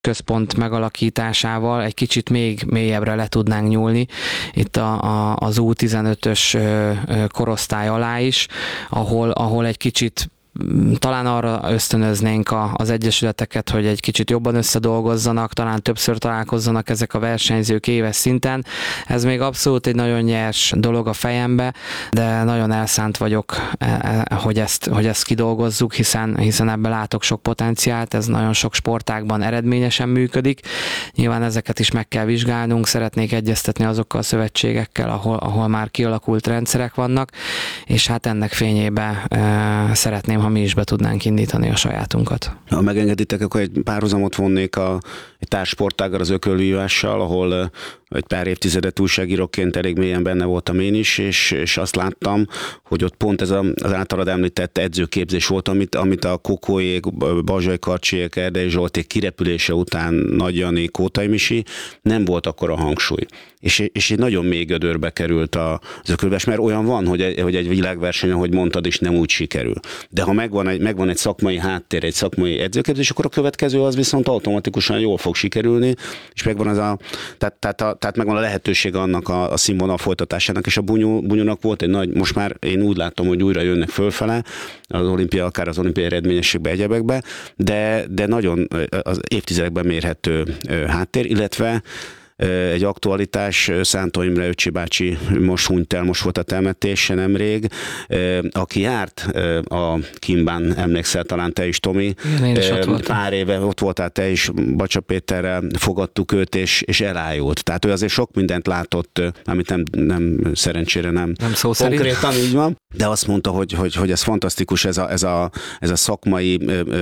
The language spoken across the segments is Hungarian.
központ megalakításával egy kicsit még mélyebbre le tudnánk nyúlni itt az U15-ös korosztály alá is, ahol egy kicsit talán arra ösztönöznénk az egyesületeket, hogy egy kicsit jobban összedolgozzanak, talán többször találkozzanak ezek a versenyzők éves szinten. Ez még abszolút egy nagyon nyers dolog a fejembe, de nagyon elszánt vagyok, hogy ezt kidolgozzuk, hiszen ebben látok sok potenciált, ez nagyon sok sportágban eredményesen működik. Nyilván ezeket is meg kell vizsgálnunk, szeretnék egyeztetni azokkal a szövetségekkel, ahol már kialakult rendszerek vannak, és hát ennek fényében szeretném, ha mi is be tudnánk indítani a sajátunkat. Ha megengeditek, akkor egy párhuzamot vonnék egy társsportággal, az ökölvívással, ahol egy pár évtizedet újságíróként elég mélyen benne voltam én is, és azt láttam, hogy ott pont ez az általad említett edzőképzés volt, amit a Kokóék, Bazsai Karcsiék, Erdei Zsolték kirepülése után Nagy Jani, Kótai Misi, nem volt akkor a hangsúly. És egy nagyon mély gödörbe került az ökölvívás, mert olyan van, hogy egy világverseny, ahogy mondtad is, nem úgy sikerül. De ha megvan egy szakmai háttér, egy szakmai edzőképzés, akkor a következő az viszont automatikusan jól fog sikerülni, és megvan tehát megvan a lehetőség annak a színvonal folytatásának, és a Bunyónak volt egy nagy, most már én úgy látom, hogy újra jönnek fölfele, akár az olimpiai eredményességbe, egyebekbe, de nagyon az évtizedekben mérhető háttér, illetve egy aktualitás, Szántó Imre öcsi bácsi most hunyt el, most volt a temetése nemrég, aki járt a Kimbán, emlékszel talán te is, Tomi. Igen, pár éve ott voltál te is, Bacsa Péterrel fogadtuk őt, és elájult. Tehát ő azért sok mindent látott, amit nem szerencsére nem szó szerint. Konkrétan így van, de azt mondta, hogy ez fantasztikus, ez a szakmai,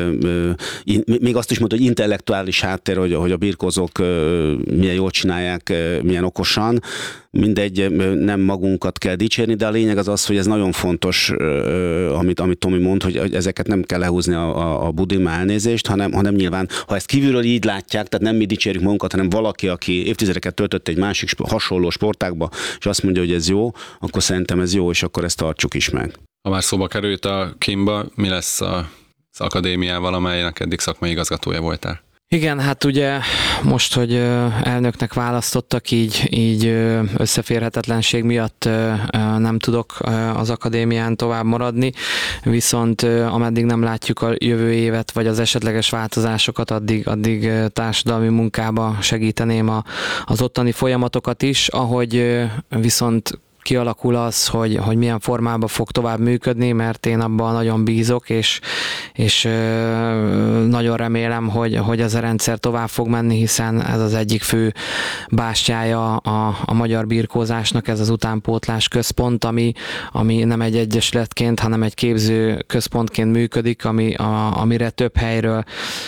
még azt is mondta, hogy intellektuális háttér, hogy a birkózók milyen jól csinálják, milyen okosan. Mindegy, nem magunkat kell dicsérni, de a lényeg az, hogy ez nagyon fontos, amit Tomi mond, hogy ezeket nem kell lehúzni a budima elnézést, hanem nyilván, ha ezt kívülről így látják, tehát nem mi dicsérjük magunkat, hanem valaki, aki évtizedeket töltött egy másik hasonló sportágba, és azt mondja, hogy ez jó, akkor szerintem ez jó, és akkor ezt tartsuk is meg. Ha már szóba került a Kimba, mi lesz az akadémiával, amelynek eddig szakmai igazgatója voltál? Igen, hát ugye most, hogy elnöknek választottak, így összeférhetetlenség miatt nem tudok az akadémián tovább maradni, viszont ameddig nem látjuk a jövő évet, vagy az esetleges változásokat, addig társadalmi munkába segíteném az ottani folyamatokat is, ahogy viszont kialakul az, hogy milyen formában fog tovább működni, mert én abban nagyon bízok, és nagyon remélem, hogy ez a rendszer tovább fog menni, hiszen ez az egyik fő bástyája a magyar birkózásnak, ez az utánpótlás központ, ami nem egy egyesületként, hanem egy képző központként működik, amire több helyről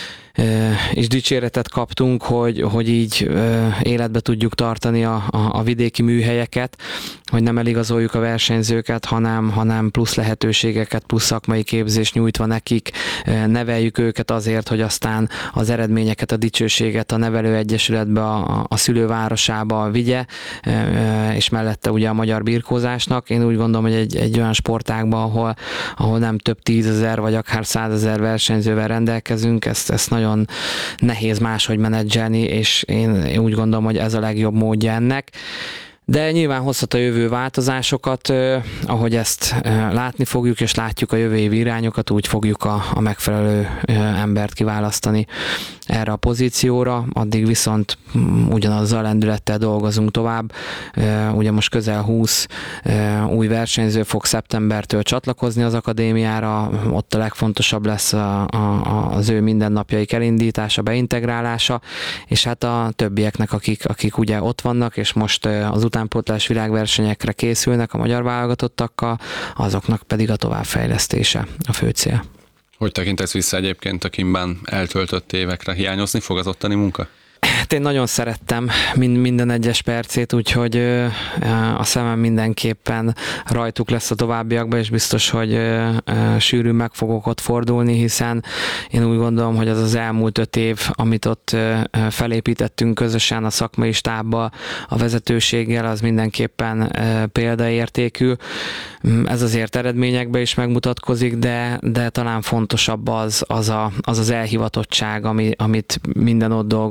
és dicséretet kaptunk, hogy így életbe tudjuk tartani a vidéki műhelyeket, hogy nem eligazoljuk a versenyzőket, hanem plusz lehetőségeket, plusz szakmai képzést nyújtva nekik, neveljük őket azért, hogy aztán az eredményeket, a dicsőséget a nevelőegyesületbe, a szülővárosába vigye, és mellette ugye a magyar birkózásnak. Én úgy gondolom, hogy egy olyan sportágban, ahol nem több 10 000 vagy akár 100 000 versenyzővel rendelkezünk, ezt nagyon nehéz máshogy menedzselni, és én úgy gondolom, hogy ez a legjobb módja ennek. De nyilván hozhat a jövő változásokat, ahogy ezt látni fogjuk, és látjuk a jövő évi irányokat, úgy fogjuk a megfelelő embert kiválasztani erre a pozícióra, addig viszont ugyanazzal a lendülettel dolgozunk tovább. Ugye most közel 20 új versenyző fog szeptembertől csatlakozni az akadémiára, ott a legfontosabb lesz az ő mindennapjaik elindítása, beintegrálása, és hát a többieknek, akik ugye ott vannak, és most az utánpótlás világversenyekre készülnek a magyar válogatottakkal, azoknak pedig a továbbfejlesztése a fő cél. Hogy tekintesz vissza egyébként a Kimbán eltöltött évekre? Hiányozni fog az ottani munka? Hát én nagyon szerettem minden egyes percét, úgyhogy a szemem mindenképpen rajtuk lesz a továbbiakban, és biztos, hogy sűrűn meg fogok ott fordulni, hiszen én úgy gondolom, hogy az elmúlt 5 év, amit ott felépítettünk közösen a szakmai stábbal, a vezetőséggel, az mindenképpen példaértékű. Ez azért eredményekben is megmutatkozik, de talán fontosabb az elhivatottság, amit minden ott